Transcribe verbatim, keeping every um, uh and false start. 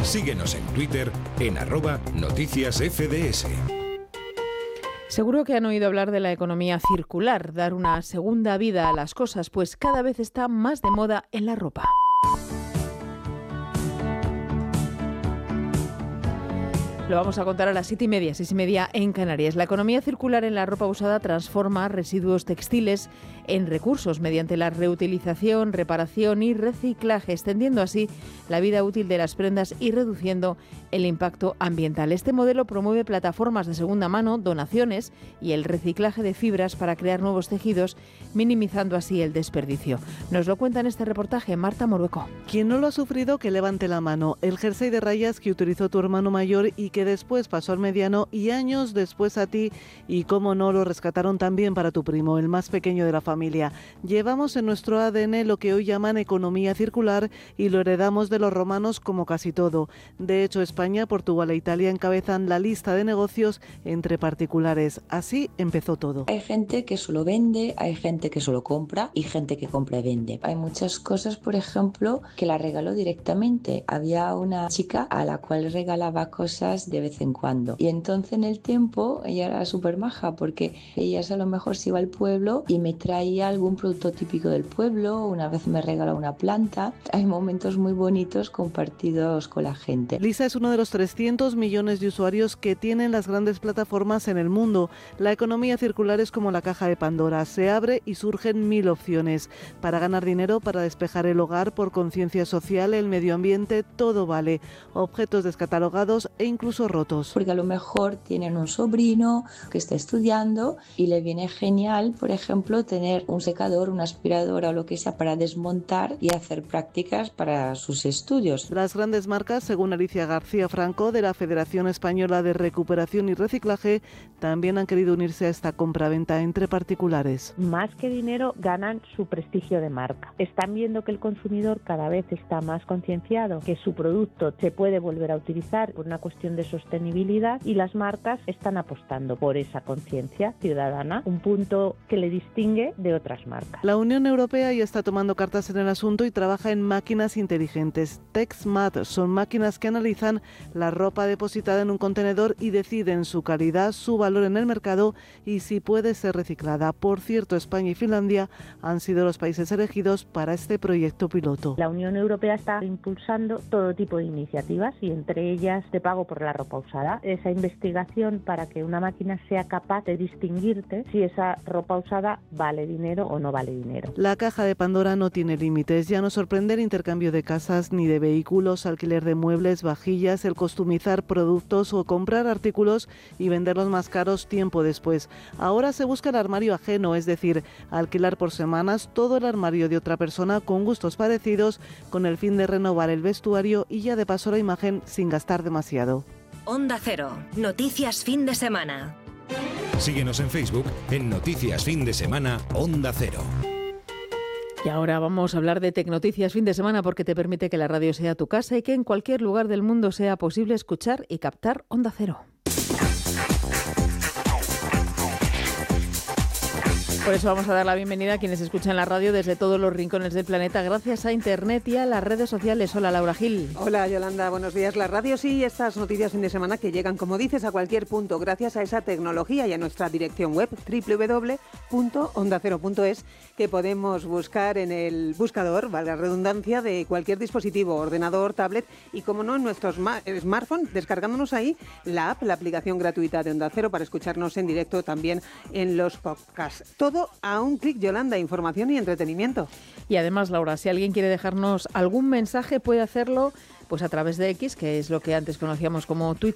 Síguenos en Twitter en arroba noticias F D S. Seguro que han oído hablar de la economía circular, dar una segunda vida a las cosas, pues cada vez está más de moda en la ropa. Lo vamos a contar a las siete y media, seis y media en Canarias. La economía circular en la ropa usada transforma residuos textiles en recursos mediante la reutilización, reparación y reciclaje, extendiendo así la vida útil de las prendas y reduciendo el impacto ambiental. Este modelo promueve plataformas de segunda mano, donaciones y el reciclaje de fibras para crear nuevos tejidos, minimizando así el desperdicio. Nos lo cuenta en este reportaje Marta Morueco. Quien no lo ha sufrido, que levante la mano. El jersey de rayas que utilizó tu hermano mayor y que después pasó al mediano y años después a ti, y cómo no, lo rescataron también para tu primo, el más pequeño de la familia. Llevamos en nuestro A D N lo que hoy llaman economía circular y lo heredamos de los romanos como casi todo. De hecho, España, Portugal e Italia encabezan la lista de negocios entre particulares. Así empezó todo. Hay gente que solo vende, hay gente que solo compra y gente que compra y vende. Hay muchas cosas, por ejemplo, que la regaló directamente. Había una chica a la cual regalaba cosas de vez en cuando. Y entonces en el tiempo ella era súper maja porque ella a lo mejor se iba al pueblo y me traía algún producto típico del pueblo. Una vez me regaló una planta. Hay momentos muy bonitos compartidos con la gente. Lisa es uno de los trescientos millones de usuarios que tienen las grandes plataformas en el mundo. La economía circular es como la caja de Pandora. Se abre y surgen mil opciones. Para ganar dinero, para despejar el hogar, por conciencia social, el medio ambiente, todo vale. Objetos descatalogados e incluso rotos. Porque a lo mejor tienen un sobrino que está estudiando y le viene genial, por ejemplo, tener un secador, una aspiradora o lo que sea para desmontar y hacer prácticas para sus estudios. Las grandes marcas, según Alicia García Franco de la Federación Española de Recuperación y Reciclaje, también han querido unirse a esta compraventa entre particulares. Más que dinero, ganan su prestigio de marca. Están viendo que el consumidor cada vez está más concienciado, que su producto se puede volver a utilizar por una cuestión de sostenibilidad, y las marcas están apostando por esa conciencia ciudadana, un punto que le distingue de otras marcas. La Unión Europea ya está tomando cartas en el asunto y trabaja en máquinas inteligentes. TexMat son máquinas que analizan la ropa depositada en un contenedor y deciden su calidad, su valor en el mercado y si puede ser reciclada. Por cierto, España y Finlandia han sido los países elegidos para este proyecto piloto. La Unión Europea está impulsando todo tipo de iniciativas y entre ellas de pago por la ropa usada. Esa investigación para que una máquina sea capaz de distinguirte si esa ropa usada vale dinero o no vale dinero. La caja de Pandora no tiene límites. Ya no sorprende el intercambio de casas ni de vehículos, alquiler de muebles, vajillas, el customizar productos o comprar artículos y venderlos más caros tiempo después. Ahora se busca el armario ajeno, es decir, alquilar por semanas todo el armario de otra persona con gustos parecidos, con el fin de renovar el vestuario y ya de paso la imagen sin gastar demasiado. Onda Cero, noticias fin de semana. Síguenos en Facebook en Noticias Fin de Semana Onda Cero. Y ahora vamos a hablar de Tecnoticias Fin de Semana, porque te permite que la radio sea tu casa y que en cualquier lugar del mundo sea posible escuchar y captar Onda Cero. Por eso vamos a dar la bienvenida a quienes escuchan la radio desde todos los rincones del planeta, gracias a Internet y a las redes sociales. Hola, Laura Gil. Hola, Yolanda, buenos días. La radio sí, y estas noticias fin de semana que llegan, como dices, a cualquier punto, gracias a esa tecnología y a nuestra dirección web doble u doble u doble u punto onda cero punto es, que podemos buscar en el buscador, valga la redundancia, de cualquier dispositivo, ordenador, tablet y, como no, en nuestros smartphones, descargándonos ahí la app, la aplicación gratuita de Onda Cero para escucharnos en directo también en los podcasts. Todo a un clic, Yolanda, información y entretenimiento. Y además, Laura, si alguien quiere dejarnos algún mensaje, puede hacerlo pues a través de X, que es lo que antes conocíamos como Twitter.